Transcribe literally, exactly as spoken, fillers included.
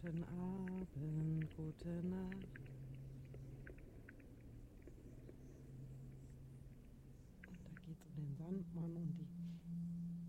Guten Abend, gute Nacht. Und da geht's um den Sandmann und die